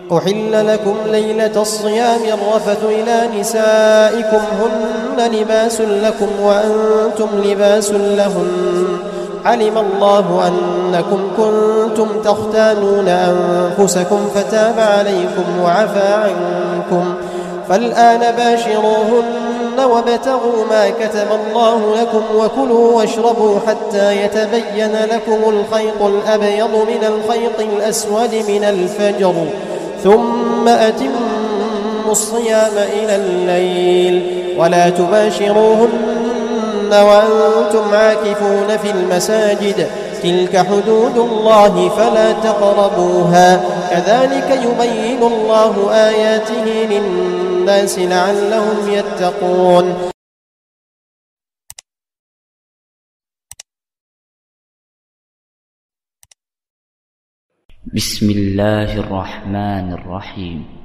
أحل لكم ليلة الصيام الرفث إلى نسائكم هن لباس لكم وأنتم لباس لهن علم الله أنكم كنتم تختانون أنفسكم فتاب عليكم وعفى عنكم فالآن باشروهن وابتغوا ما كتب الله لكم وكلوا واشربوا حتى يتبين لكم الخيط الأبيض من الخيط الأسود من الفجر ثم أتموا الصيام إلى الليل ولا تباشروهن وأنتم عاكفون في المساجد تلك حدود الله فلا تقربوها كذلك يبين الله آياته للناس لعلهم يتقون. بسم الله الرحمن الرحيم